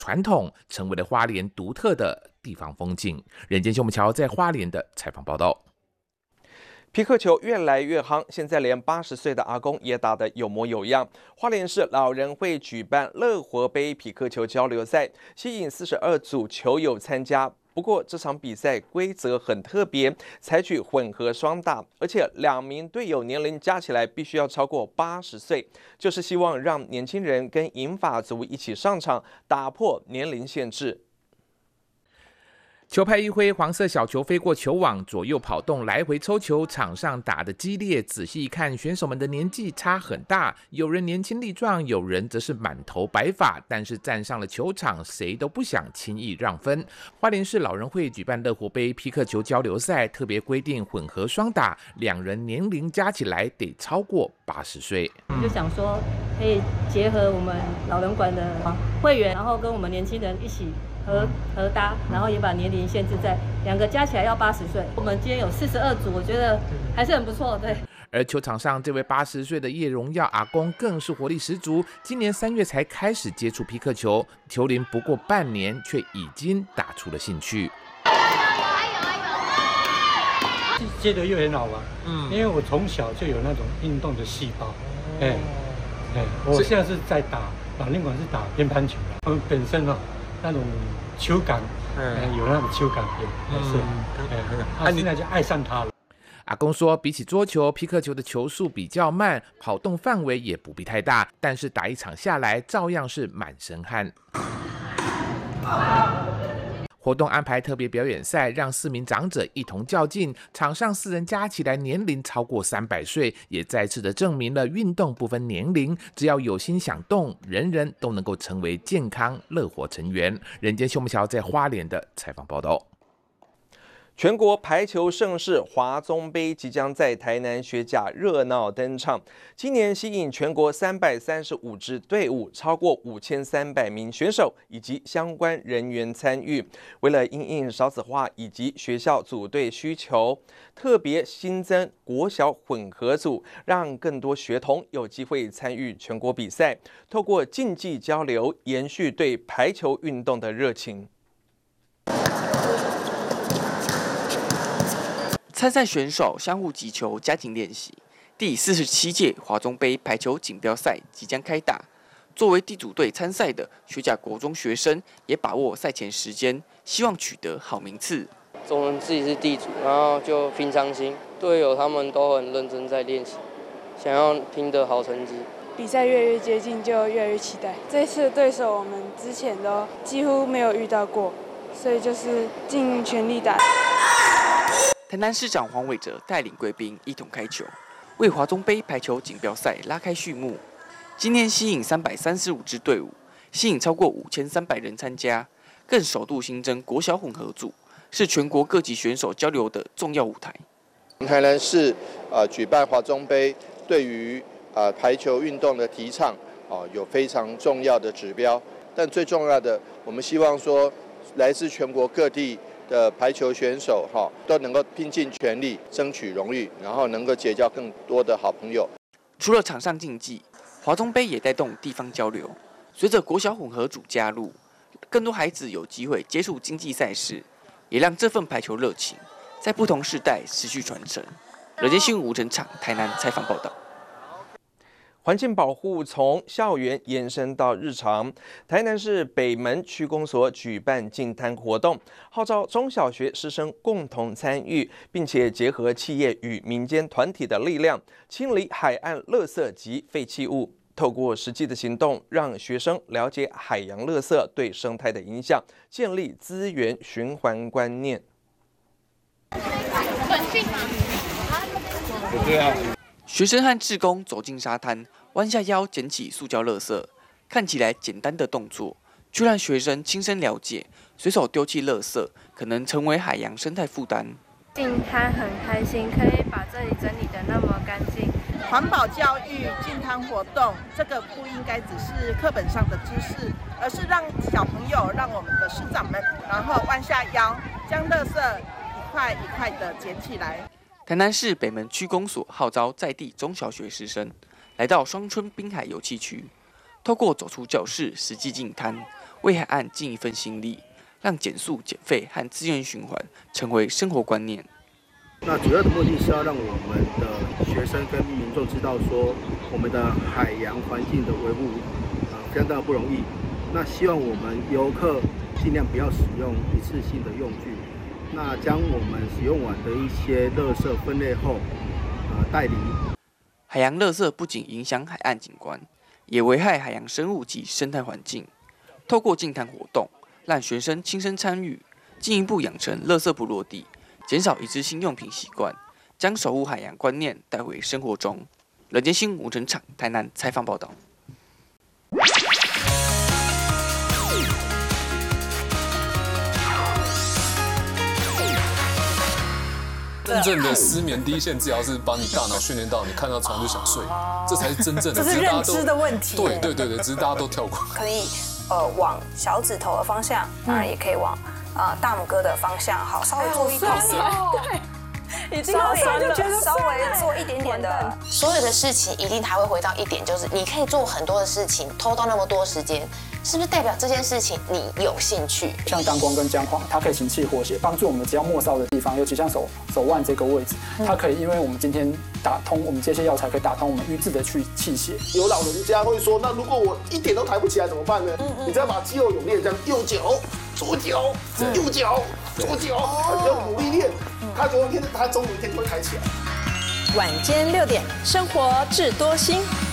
传统，成为了花莲独特的地方风景。人间秀木桥在花莲的采访报道。 皮克球越来越夯，现在连80岁的阿公也打得有模有样。花莲市老人会举办乐活杯皮克球交流赛，吸引42组球友参加。不过这场比赛规则很特别，采取混合双打，而且2名队友年龄加起来必须要超过80岁，就是希望让年轻人跟银发族一起上场，打破年龄限制。 球拍一挥，黄色小球飞过球网，左右跑动，来回抽球，场上打得激烈。仔细一看，选手们的年纪差很大，有人年轻力壮，有人则是满头白发。但是站上了球场，谁都不想轻易让分。花莲市老人会举办乐活杯皮克球交流赛，特别规定混合双打，2人年龄加起来得超过80岁。 就想说可以结合我们老人馆的会员，然后跟我们年轻人一起合搭，然后也把年龄限制在2个加起来要80岁。我们今天有42组，我觉得还是很不错，对。 而球场上这位80岁的叶荣耀阿公更是活力十足，今年3月才开始接触皮克球，球龄不过半年，却已经打出了兴趣。 接得又很好玩，因为我从小就有那种运动的细胞，我现在是在打老年馆是打乒乓球的，他们本身那种球感，有那种球感，他现在就爱上它了。 阿公说，比起桌球，皮克球的球速比较慢，跑动范围也不必太大，但是打一场下来，照样是满身汗。活动安排特别表演赛，让4名长者一同较劲，场上4人加起来年龄超过300岁，也再次的证明了运动不分年龄，只要有心想动，人人都能够成为健康乐活成员。人间秀木桥在花莲的采访报道。 全国排球盛事华宗杯即将在台南学甲热闹登场，今年吸引全国335支队伍，超过5300名选手以及相关人员参与。为了因应少子化以及学校组队需求，特别新增国小混合组，让更多学童有机会参与全国比赛，透过竞技交流，延续对排球运动的热情。 参赛选手相互击球，加紧练习。第47届华中杯排球锦标赛即将开打。作为地主队参赛的学甲国中学生，也把握赛前时间，希望取得好名次。 我们自己是地主，然后就平常心，队友他们都很认真在练习，想要拼得好成绩。 比赛越来越接近，就越来越期待。这次的对手我们之前都几乎没有遇到过，所以就是尽全力打。 台南市长黄伟哲带领贵宾一同开球，为华中杯排球锦标赛拉开序幕。今年吸引335支队伍，吸引超过5300人参加，更首度新增国小混合组，是全国各级选手交流的重要舞台。 台南市举办华中杯，对于排球运动的提倡有非常重要的指标，但最重要的，我们希望说来自全国各地的排球选手都能够拼尽全力争取荣誉，然后能够结交更多的好朋友。 除了场上竞技，华中杯也带动地方交流。随着国小混合组加入，更多孩子有机会接触竞技赛事，也让这份排球热情在不同世代持续传承。人间新闻吴成场台南采访报道。 环境保护从校园延伸到日常，台南市北门区公所举办净滩活动，号召中小学师生共同参与，并且结合企业与民间团体的力量，清理海岸垃圾及废弃物。透过实际的行动，让学生了解海洋垃圾对生态的影响，建立资源循环观念。 学生和志工走进沙滩，弯下腰捡起塑胶垃圾，看起来简单的动作，却让学生亲身了解，随手丢弃垃圾可能成为海洋生态负担。 净滩很开心，可以把这里整理得那么干净。 环保教育、净滩活动，这个不应该只是课本上的知识，而是让小朋友、让我们的师长们，然后弯下腰，将垃圾一块一块的捡起来。 台南市北门区公所号召在地中小学师生来到双春滨海游憩区，透过走出教室实际净滩， 为海岸尽一份心力，让减速、减废和资源循环成为生活观念。 那主要的目的是要让我们的学生跟民众知道说，我们的海洋环境的维护相当不容易。那希望我们游客尽量不要使用一次性的用具，那将我们使用完的一些垃圾分类后，带离。 海洋垃圾不仅影响海岸景观，也危害海洋生物及生态环境。透过净滩活动，让学生亲身参与，进一步养成垃圾不落地、减少一次性用品习惯，将守护海洋观念带回生活中。人间新闻陈场台南采访报道。 真正的失眠第一线治疗是把你大脑训练到你看到床就想睡，这才是真正的。 这是认知的问题。 对，只是大家都跳过。 可以往小指头的方向，当然也可以往大拇哥的方向，好，稍微做一点点。对，已经好酸了，稍微做一点点的。 所有的事情一定还会回到一点，就是你可以做很多的事情，偷到那么多时间，是不是代表这件事情你有兴趣？ 像钢光跟姜黄，它可以行气活血，帮助我们只要末梢的地方，尤其像手腕这个位置，它可以因为我们今天打通我们这些药材，可以打通我们瘀滞的气血。 有老人家会说，那如果我一点都抬不起来怎么办呢？你只要把肌肉有练，这样右脚、左脚、右脚、左脚，你就努力练，他终有一天就会抬起来。 晚间6点，生活智多星。